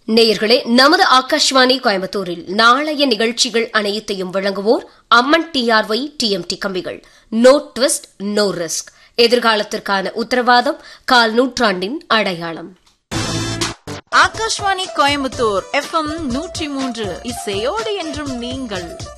நேயர்களே, நமது ஆகாஷ்வாணி கோயம்புத்தூரில் நாளைய நிகழ்ச்சிகள் அனைத்தையும் வழங்குவோர் அம்மன் டிஆர்ஒய் டிஎம்டி கம்பிகள். நோ ட்விஸ்ட் நோ ரிஸ்க், எதிர்காலத்திற்கான உத்தரவாதம், கால் நூற்றாண்டின் அடையாளம். ஆகாஷ்வாணி கோயம்புத்தூர் FM 103 இசையோடு என்றும் நீங்கள்.